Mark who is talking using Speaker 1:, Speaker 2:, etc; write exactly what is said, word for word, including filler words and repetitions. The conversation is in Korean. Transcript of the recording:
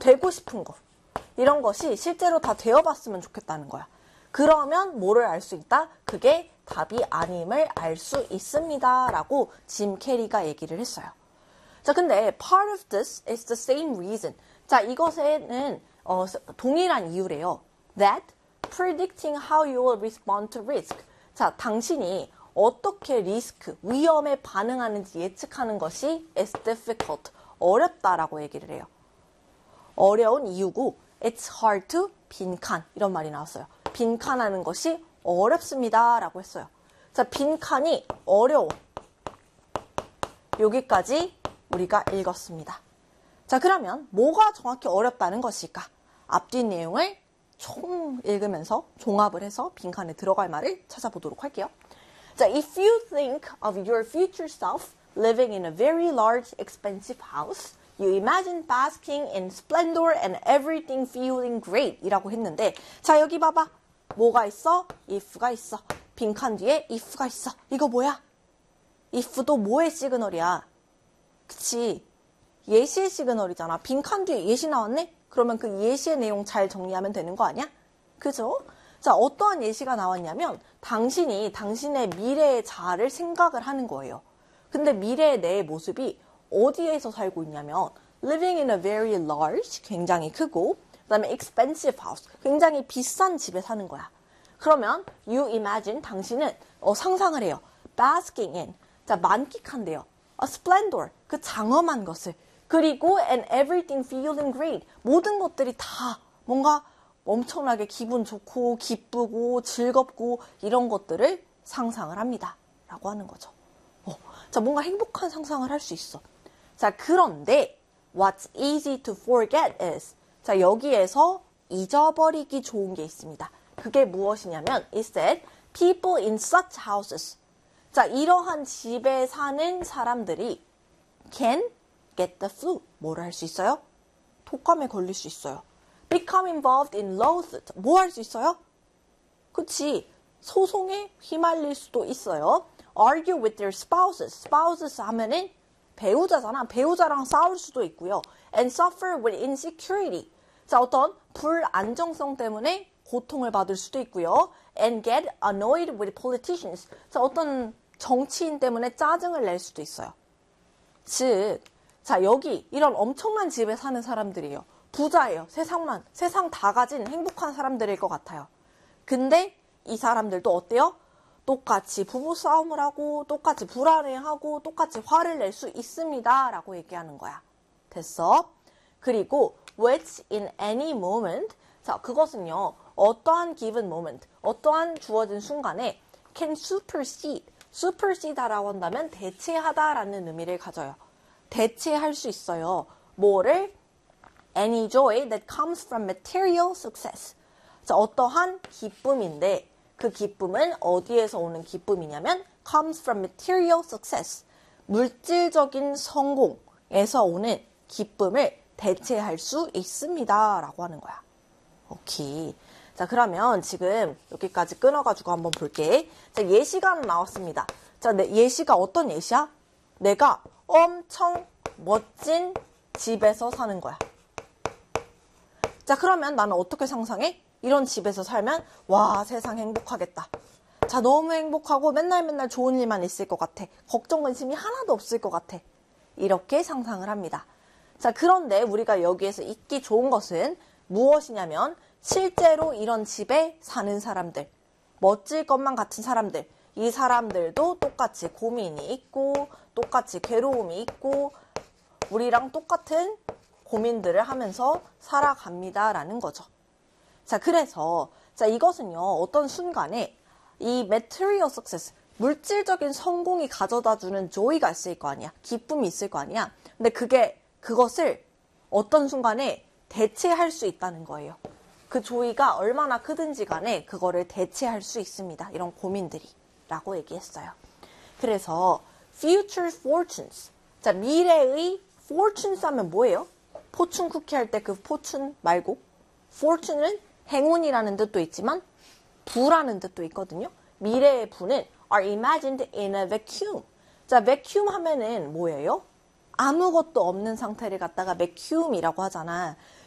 Speaker 1: 되고 싶은 거. 이런 것이 실제로 다 되어봤으면 좋겠다는 거야. 그러면 뭐를 알 수 있다? 그게 답이 아님을 알 수 있습니다. 라고 짐 캐리가 얘기를 했어요. 자, 근데 part of this is the same reason. 자, 이것에는 어, 동일한 이유래요. That predicting how you will respond to risk. 자, 당신이 어떻게 리스크, 위험에 반응하는지 예측하는 것이 is difficult. 어렵다라고 얘기를 해요. 어려운 이유고 it's hard to 빈칸 이런 말이 나왔어요. 빈칸하는 것이 어렵습니다 라고 했어요. 자, 빈칸이 어려워. 여기까지 우리가 읽었습니다. 자, 그러면 뭐가 정확히 어렵다는 것일까? 앞뒤 내용을 총 읽으면서 종합을 해서 빈칸에 들어갈 말을 찾아보도록 할게요. 자, if you think of your future self living in a very large, expensive house, you imagine basking in splendor and everything feeling great 이라고 했는데, 자, 여기 봐봐. 뭐가 있어? if가 있어. 빈칸 뒤에 if가 있어. 이거 뭐야? if도 뭐의 시그널이야? 그치? 예시의 시그널이잖아. 빈칸 뒤에 예시 나왔네? 그러면 그 예시의 내용 잘 정리하면 되는 거 아니야? 그죠? 자, 어떠한 예시가 나왔냐면 당신이 당신의 미래의 자아를 생각을 하는 거예요. 근데 미래의 내 모습이 어디에서 살고 있냐면 living in a very large, 굉장히 크고 그 다음에 expensive house, 굉장히 비싼 집에 사는 거야. 그러면 you imagine, 당신은 어, 상상을 해요. basking in, 자, 만끽한대요. a splendor, 그 장엄한 것을. 그리고 and everything feeling great, 모든 것들이 다 뭔가 엄청나게 기분 좋고 기쁘고 즐겁고 이런 것들을 상상을 합니다. 라고 하는 거죠. 어, 자, 뭔가 행복한 상상을 할 수 있어. 자, 그런데 what's easy to forget is, 자, 여기에서 잊어버리기 좋은 게 있습니다. 그게 무엇이냐면 it said people in such houses, 자, 이러한 집에 사는 사람들이 can get the flu, 뭐를 할 수 있어요? 독감에 걸릴 수 있어요. become involved in lawsuit, 뭐 할 수 있어요? 그치, 소송에 휘말릴 수도 있어요. argue with their spouses, spouses 하면은 배우자잖아. 배우자랑 싸울 수도 있고요. and suffer with insecurity, 자, 어떤 불안정성 때문에 고통을 받을 수도 있고요. and get annoyed with politicians, 자, 어떤 정치인 때문에 짜증을 낼 수도 있어요. 즉, 자, 여기 이런 엄청난 집에 사는 사람들이에요. 부자예요. 세상만, 세상 다 가진 행복한 사람들일 것 같아요. 근데 이 사람들도 어때요? 똑같이 부부싸움을 하고 똑같이 불안해하고 똑같이 화를 낼 수 있습니다. 라고 얘기하는 거야. 됐어? 그리고 which in any moment, 자, 그것은요, 어떠한 given moment, 어떠한 주어진 순간에 can supersede, supersede라고 한다면 대체하다라는 의미를 가져요. 대체할 수 있어요. 뭐를? Any joy that comes from material success. 자, 어떠한 기쁨인데 그 기쁨은 어디에서 오는 기쁨이냐면 comes from material success. 물질적인 성공에서 오는 기쁨을 대체할 수 있습니다. 라고 하는 거야. 오케이. 자, 그러면 지금 여기까지 끊어가지고 한번 볼게. 자, 예시가 하나 나왔습니다. 자, 내 예시가 어떤 예시야? 내가 엄청 멋진 집에서 사는 거야. 자, 그러면 나는 어떻게 상상해? 이런 집에서 살면 와, 세상 행복하겠다. 자, 너무 행복하고 맨날 맨날 좋은 일만 있을 것 같아. 걱정 근심이 하나도 없을 것 같아. 이렇게 상상을 합니다. 자, 그런데 우리가 여기에서 잊기 좋은 것은 무엇이냐면 실제로 이런 집에 사는 사람들, 멋질 것만 같은 사람들, 이 사람들도 똑같이 고민이 있고 똑같이 괴로움이 있고 우리랑 똑같은 고민들을 하면서 살아갑니다라는 거죠. 자, 그래서 자, 이것은요, 어떤 순간에 이 material success, 물질적인 성공이 가져다주는 joy가 있을 거 아니야. 기쁨이 있을 거 아니야. 근데 그게 그것을 어떤 순간에 대체할 수 있다는 거예요. 그 joy가 얼마나 크든지 간에 그거를 대체할 수 있습니다. 이런 고민들이 라고 얘기했어요. 그래서 future fortunes, 자, 미래의 fortunes 하면 뭐예요? 포춘 쿠키 할 때 그 포춘 말고 fortune은 행운이라는 뜻도 있지만 부라는 뜻도 있거든요. 미래의 부는 are imagined in a vacuum. 자, vacuum 하면은 뭐예요? 아무것도 없는 상태를 갖다가 vacuum이라고 하잖아.